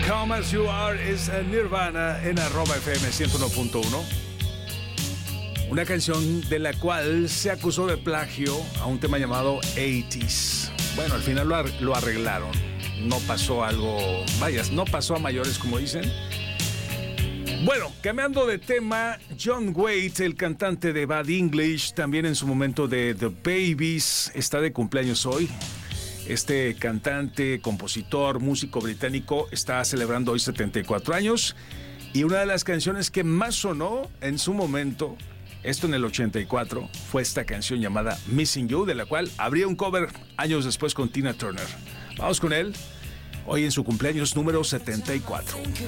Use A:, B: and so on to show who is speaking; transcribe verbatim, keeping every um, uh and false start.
A: Come As You Are es Nirvana en arroba F M ciento uno punto uno. Una canción de la cual se acusó de plagio a un tema llamado ochenta. Bueno, al final lo, ar- lo arreglaron. No pasó algo, vayas, no pasó a mayores, como dicen. Bueno, cambiando de tema, John Waite, el cantante de Bad English, también en su momento de The Babies, está de cumpleaños hoy. Este cantante, compositor, músico británico está celebrando hoy setenta y cuatro años. Y una de las canciones que más sonó en su momento, esto en el ochenta y cuatro, fue esta canción llamada Missing You, de la cual habría un cover años después con Tina Turner. Vamos con él, hoy en su cumpleaños número setenta y cuatro.
B: Think